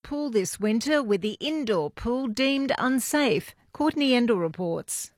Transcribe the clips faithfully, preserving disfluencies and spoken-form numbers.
pool this winter with the indoor pool deemed unsafe. Courtney Endell reports.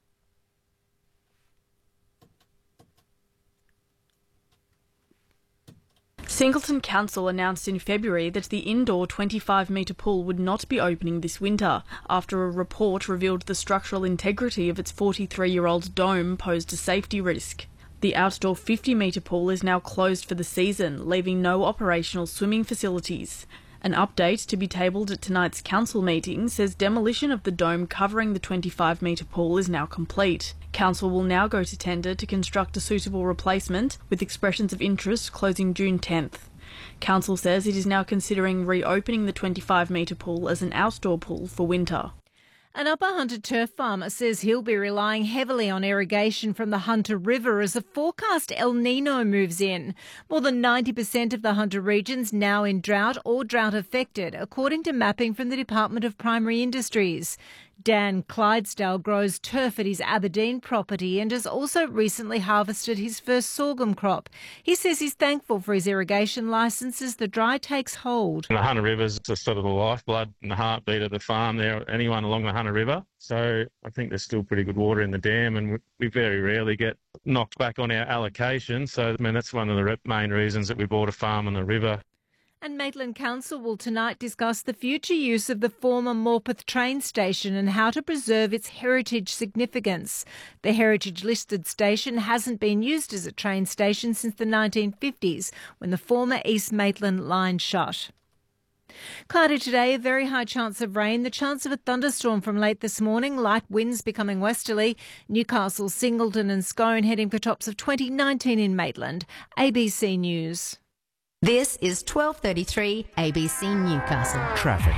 Singleton Council announced in February that the indoor twenty-five metre pool would not be opening this winter after a report revealed the structural integrity of its forty-three-year-old dome posed a safety risk. The outdoor fifty metre pool is now closed for the season, leaving no operational swimming facilities. An update to be tabled at tonight's council meeting says demolition of the dome covering the twenty-five metre pool is now complete. Council will now go to tender to construct a suitable replacement, with expressions of interest closing June tenth. Council says it is now considering reopening the twenty-five metre pool as an outdoor pool for winter. An Upper Hunter turf farmer says he'll be relying heavily on irrigation from the Hunter River as a forecast El Nino moves in. More than ninety percent of the Hunter region's now in drought or drought affected, according to mapping from the Department of Primary Industries. Dan Clydesdale grows turf at his Aberdeen property and has also recently harvested his first sorghum crop. He says he's thankful for his irrigation licence as the dry takes hold. The Hunter River's the sort of the lifeblood and the heartbeat of the farm there, anyone along the Hunter River. So I think there's still pretty good water in the dam, and we very rarely get knocked back on our allocation. So, I mean, that's one of the main reasons that we bought a farm on the river. And Maitland Council will tonight discuss the future use of the former Morpeth train station and how to preserve its heritage significance. The heritage-listed station hasn't been used as a train station since the nineteen fifties, when the former East Maitland line shut. Cloudy today, a very high chance of rain. The chance of a thunderstorm from late this morning. Light winds becoming westerly. Newcastle, Singleton and Scone heading for tops of twenty, nineteen in Maitland. A B C News. This is twelve thirty-three A B C Newcastle. Traffic.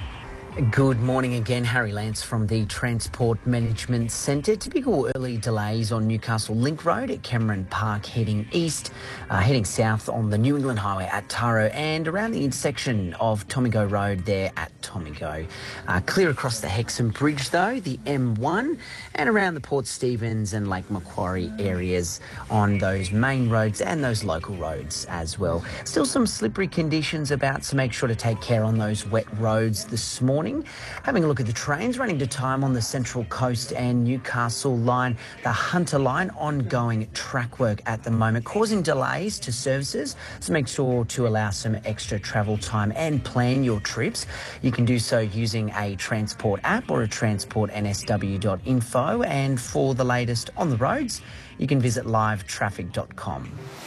Good morning again, Harry Lance from the Transport Management Centre. Typical early delays on Newcastle Link Road at Cameron Park heading east, uh, heading south on the New England Highway at Taro and around the intersection of Tomigo Road there at Tomigo. Uh, clear across the Hexham Bridge though, the M one, and around the Port Stephens and Lake Macquarie areas on those main roads and those local roads as well. Still some slippery conditions about, so make sure to take care on those wet roads this morning. Having a look at the trains running to time on the Central Coast and Newcastle line, the Hunter line, ongoing track work at the moment, causing delays to services, so make sure to allow some extra travel time and plan your trips. You can do so using a Transport app or a transport n s w dot info, and for the latest on the roads, you can visit live traffic dot com.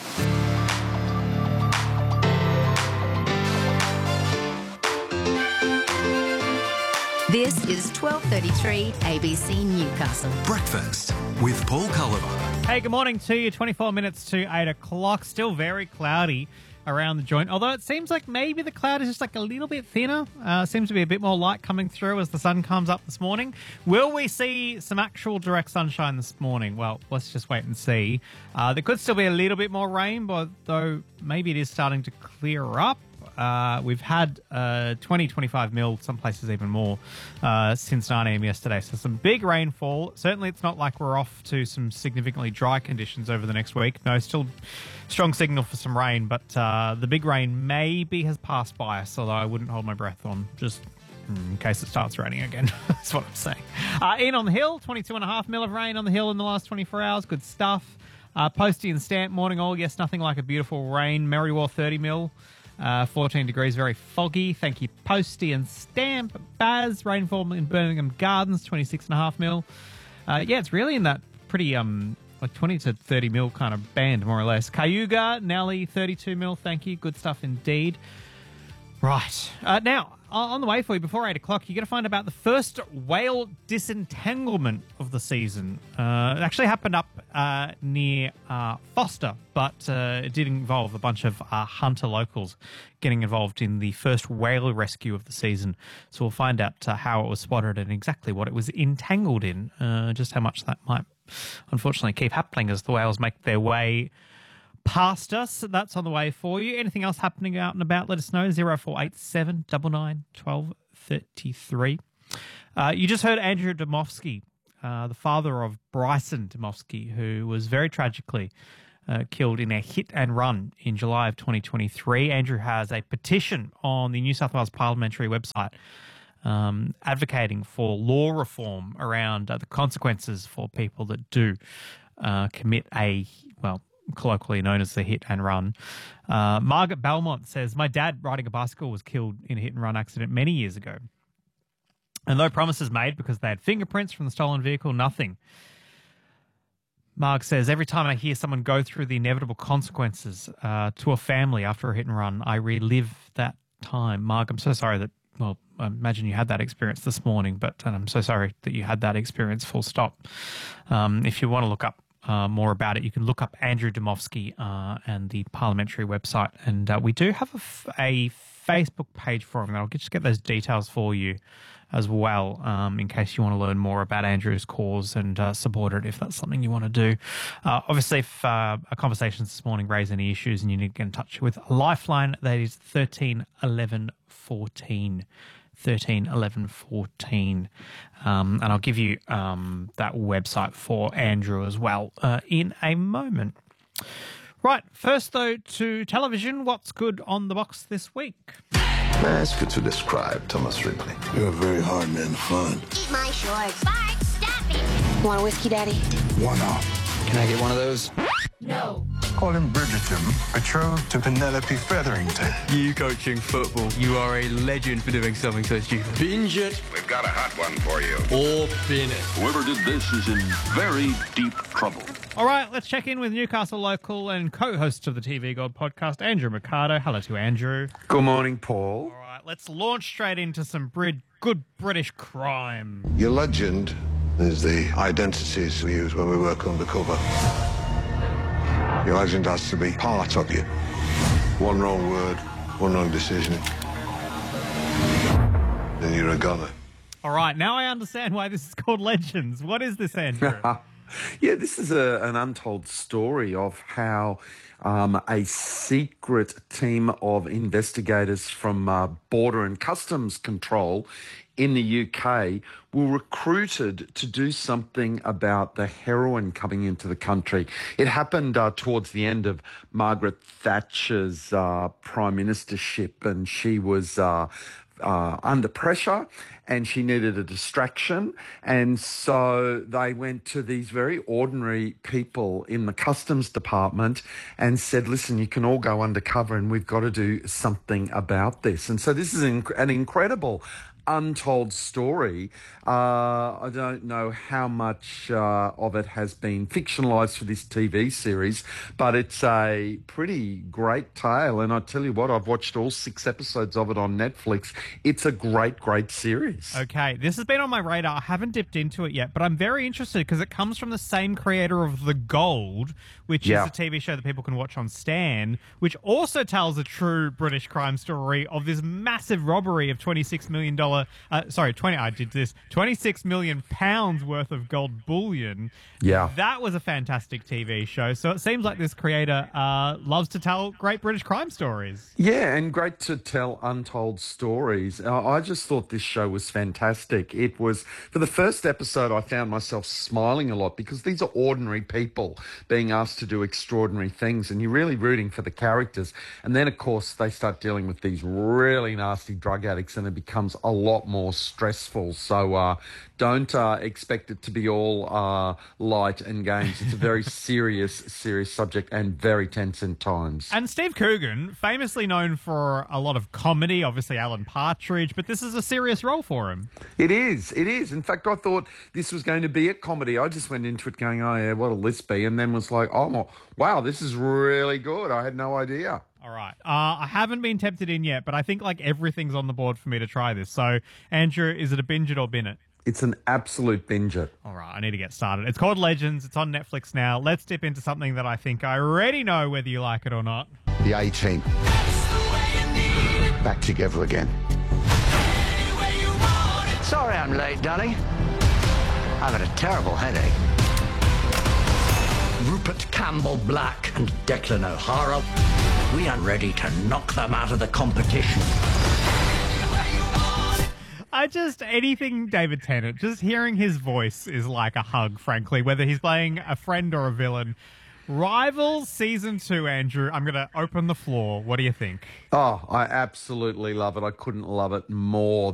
This is twelve thirty-three A B C Newcastle. Breakfast with Paul Culliver. Hey, good morning to you. twenty-four minutes to eight o'clock. Still very cloudy around the joint, although it seems like maybe the cloud is just like a little bit thinner. Uh, seems to be a bit more light coming through as the sun comes up this morning. Will we see some actual direct sunshine this morning? Well, let's just wait and see. Uh, there could still be a little bit more rain, but though maybe it is starting to clear up. Uh, we've had uh, twenty, twenty-five mil, some places even more, uh, since nine a.m. yesterday. So some big rainfall. Certainly it's not like we're off to some significantly dry conditions over the next week. No, still strong signal for some rain, but uh, the big rain maybe has passed by us, although I wouldn't hold my breath on just in case it starts raining again. That's what I'm saying. Uh, Ian on the Hill, twenty-two and a half mil of rain on the Hill in the last twenty-four hours. Good stuff. Uh, Posty and Stamp, morning all. Yes, nothing like a beautiful rain. Merriwell, thirty mil. Uh, fourteen degrees, very foggy. Thank you, Posty and Stamp. Baz, rainfall in Birmingham Gardens, twenty-six and a half mil. Uh, yeah, it's really in that pretty, um, like twenty to thirty mil kind of band, more or less. Cayuga, Nelly, thirty-two mil. Thank you. Good stuff indeed. Right. Uh, now, on the way for you, before eight o'clock, you're going to find about the first whale disentanglement of the season. Uh, it actually happened up uh, near uh, Foster, but uh, it did involve a bunch of uh, hunter locals getting involved in the first whale rescue of the season. So we'll find out uh, how it was spotted and exactly what it was entangled in, uh, just how much that might unfortunately keep happening as the whales make their way past us. That's on the way for you. Anything else happening out and about, let us know. zero four eight seven nine nine one two three three. Uh, you just heard Andrew Domofsky, uh, the father of Bryson Domofsky, who was very tragically uh, killed in a hit and run in July of twenty twenty-three. Andrew has a petition on the New South Wales Parliamentary website um, advocating for law reform around uh, the consequences for people that do uh, commit a, well, colloquially known as the hit and run. Uh, Margaret Belmont says, my dad riding a bicycle was killed in a hit and run accident many years ago. And no promises made because they had fingerprints from the stolen vehicle, nothing. Marg says, every time I hear someone go through the inevitable consequences uh, to a family after a hit and run, I relive that time. Marg, I'm so sorry that, well, I imagine you had that experience this morning, but and I'm so sorry that you had that experience, full stop. Um, if you want to look up Uh, more about it, you can look up Andrew Dmowski uh, and the parliamentary website. And uh, we do have a, f- a Facebook page for him. I'll just get those details for you as well, um, in case you want to learn more about Andrew's cause and uh, support it if that's something you want to do. Uh, obviously, if uh, our conversations this morning raise any issues and you need to get in touch with Lifeline, that is thirteen eleven fourteen. thirteen eleven fourteen. Um, and I'll give you um, that website for Andrew as well uh, in a moment. Right, first though to television. What's good on the box this week? May I ask you to describe Thomas Ripley? You're a very hard man to find. Eat my shorts. Bart, stop it. Want a whiskey, Daddy? One off. Can I get one of those? No. Call him Bridgerton, betrothed to Penelope Featherington. You coaching football. You are a legend for doing something so stupid. Binge it. We've got a hot one for you. Or bin it. Whoever did this is in very deep trouble. All right, let's check in with Newcastle local and co-host of the T V God podcast, Andrew Mercado. Hello to Andrew. Good morning, Paul. All right, let's launch straight into some Brid- good British crime. Your legend is the identities we use when we work undercover. Your legend has to be part of you. One wrong word, one wrong decision, then you're a goner. All right, now I understand why this is called Legends. What is this, Andrew? Yeah, this is a, an untold story of how um, a secret team of investigators from uh, Border and Customs Control in the U K were recruited to do something about the heroin coming into the country. It happened uh, towards the end of Margaret Thatcher's uh, prime ministership, and she was uh, uh, under pressure and she needed a distraction. And so they went to these very ordinary people in the customs department and said, listen, you can all go undercover and we've got to do something about this. And so this is an, an incredible untold story. Uh, I don't know how much uh, of it has been fictionalised for this T V series, but it's a pretty great tale. And I tell you what, I've watched all six episodes of it on Netflix. It's a great, great series. Okay, this has been on my radar. I haven't dipped into it yet, but I'm very interested because it comes from the same creator of The Gold, which Yeah. is a T V show that people can watch on Stan, which also tells a true British crime story of this massive robbery of twenty-six million dollars. Uh, sorry, twenty. I did this. Twenty-six million pounds worth of gold bullion. Yeah, that was a fantastic T V show. So it seems like this creator uh, loves to tell great British crime stories. Yeah, and great to tell untold stories. Uh, I just thought this show was fantastic. It was, for the first episode, I found myself smiling a lot because these are ordinary people being asked to do extraordinary things, and you're really rooting for the characters. And then, of course, they start dealing with these really nasty drug addicts, and it becomes a lot more stressful. So uh, don't uh, expect it to be all uh, light and games. It's a very serious, serious subject and very tense in times. And Steve Coogan, famously known for a lot of comedy, obviously Alan Partridge, but this is a serious role for him. It is, it is. In fact, I thought this was going to be a comedy. I just went into it going, oh yeah, what'll this be? And then was like, oh, wow, this is really good. I had no idea. All right. Uh, I haven't been tempted in yet, but I think like everything's on the board for me to try this. So, Andrew, is it a binge it or bin it? It's an absolute binge it. All right, I need to get started. It's called Legends. It's on Netflix now. Let's dip into something that I think I already know whether you like it or not. The A-Team. Back together again. Sorry I'm late, darling. I've had a terrible headache. Rupert Campbell-Black and Declan O'Hara. We are ready to knock them out of the competition. I just, anything David Tennant, just hearing his voice is like a hug, frankly, whether he's playing a friend or a villain. Rivals Season two, Andrew. I'm going to open the floor. What do you think? Oh, I absolutely love it. I couldn't love it more.